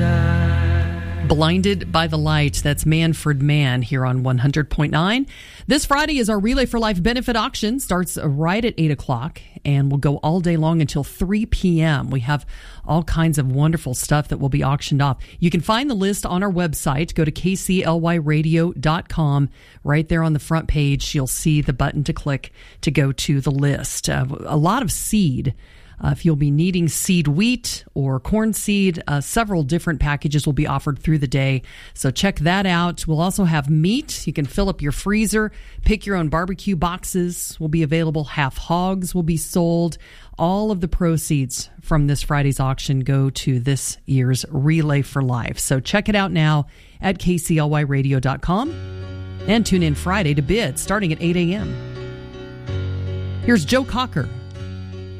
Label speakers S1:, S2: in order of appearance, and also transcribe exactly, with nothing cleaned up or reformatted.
S1: tonight.
S2: Blinded by the Light. That's Manfred Mann here on one hundred point nine. This Friday is our Relay for Life benefit auction. Starts right at eight o'clock and will go all day long until three p.m. We have all kinds of wonderful stuff that will be auctioned off. You can find the list on our website. Go to k c l y radio dot com. Right there on the front page, you'll see the button to click to go to the list. Uh, a lot of seed. Uh, if you'll be needing seed wheat or corn seed, uh, several different packages will be offered through the day. So check that out. We'll also have meat. You can fill up your freezer. Pick your own barbecue boxes will be available. Half hogs will be sold. All of the proceeds from this Friday's auction go to this year's Relay for Life. So check it out now at k c l y radio dot com and tune in Friday to bid starting at eight a.m. Here's Joe Cocker.